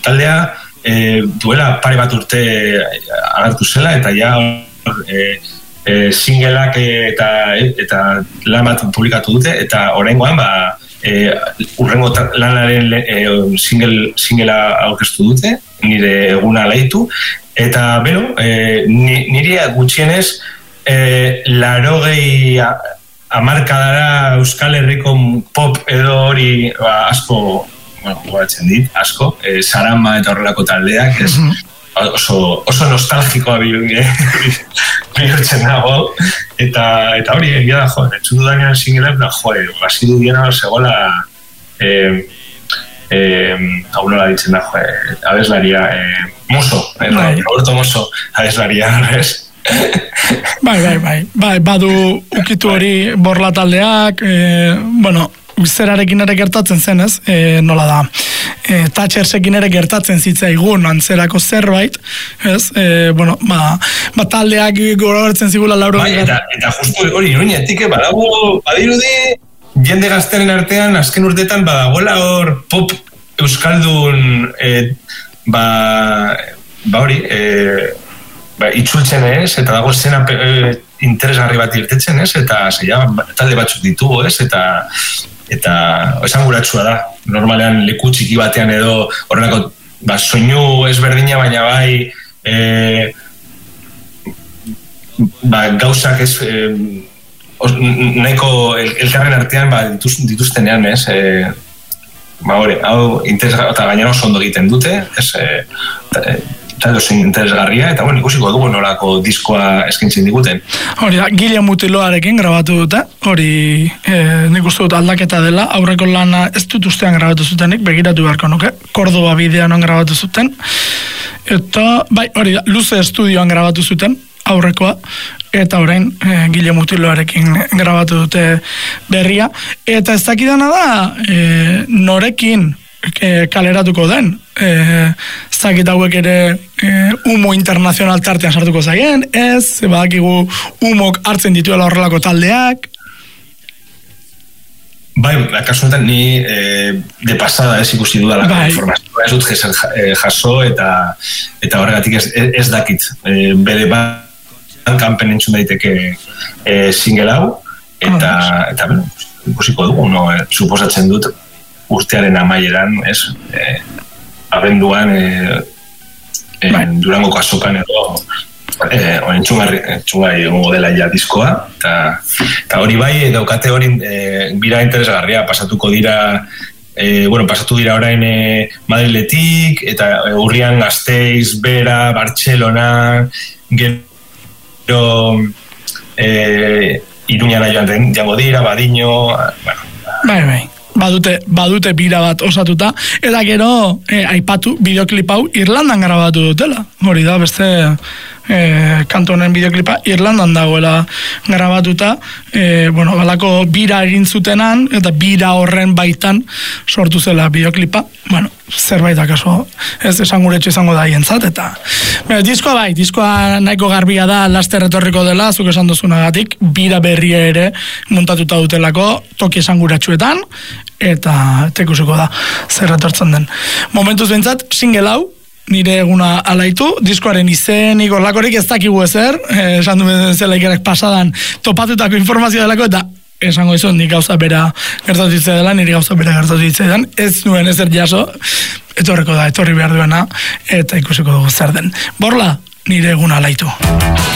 taldea duela pare bat urte agertu zela, eta ja singleak eta lan bat publikatu dute, eta oraingoan urrengo lanaren singlea aurkeztu dute, nire eguna alaitu, eta niri gutxienez 80 hamarkadara Euskal Herriko pop edo hori asko, goratzen dit, asko, Sarama eta horrelako taldeak, oso nostalgikoa bihurtzen dago, eta hori egia da, etxu dudanean singelak, hasi du diena segola, hau nola ditzen da, abeslaria, Mosso, Roberto Mosso, abeslaria, ez? Bai, badu ukitu hori Borla taldeak, zerarekin ere gertatzen zen, ez? Nola da, Thatchersekin ere gertatzen zitzaigun antzerako zerbait, ez? Taldeak goratzen zigula lauro. Eta justu hori iruñetik, badirudi, jende gazteren artean, azken urtetan, badagoela hor pop euskaldun, hori, itzultzen ez, eta dago zena interesgarri bat irtetzen ez, eta talde batzuk ditugu ez, eta esanguratsua da. Normalean leku txiki batean edo horrelako soinu ezberdina, baina gauzak ez nahiko elkarren artean dituztenean ez, hau interesgarri, eta gainera oso ondo egiten dute, ez, talde oso interesgarria, eta ikusiko dugu nolako diskoa eskaintzen diguten. Hori da, Gile Mutiloarekin grabatu dute, hori nik uste dut aldaketa dela, aurreko lana ez dut ustean grabatu zutenik, begiratu beharko nuke, Kordoba bidean grabatu zuten, eta hori da, Luze Estudioan grabatu zuten, aurrekoa, eta orain Gile Mutiloarekin grabatu dute berria, eta ez dakidana da, norekin kaleratuko den, zakit hauek ere Humo Internacional tartean sartuko zaien, ez, badakigu Humok hartzen dituela horrelako taldeak. Bai, kasu honetan ni de pasada ez ikusi dudalako informazioa, ez dut jaso eta horregatik ez dakit bere kanpen entzun daiteke single hau, eta ikusiko dugu, suposatzen dut urtearen amaieran, ez, abenduan Durangoko azokan edo entzungai dela ja diskoa, eta hori bai, daukate hori bira interesgarria, pasatu dira orain Madriletik, eta urrian Gasteiz, Bera, Bartzelona, gero Iruñara joango dira, Badiño, Bai. Badute bira bat osatuta, eta gero aipatu bideoklip hau Irlandan grabatu dutela. Hori da, beste kantu honen bideoklipa Irlandan dagoela grabatuta, balako bira egin zutenan, eta bira horren baitan sortu zela bideoklipa, zerbait akaso, ez esanguretxo izango da hientzat, eta diskoa nahiko garbia da, laster etorriko dela, zuk esan duzunagatik, bira berria ere muntatuta dutelako, toki esanguratsuetan, eta tekusiko da, zer etortzen den. Momentuz behintzat, single hau, nire eguna alaitu, diskoaren izenik horlakorik ez dakigu ezer, esan duen zela ikerak pasadan topatutako informazio delako, eta esango izan nik gauza bera gertatu ditzea dela, niri gauza bera gertatu ditzea den, ez nuen ezer jaso, etorri behar duena, eta ikusiko dugu zer den. Borla, nire eguna alaitu.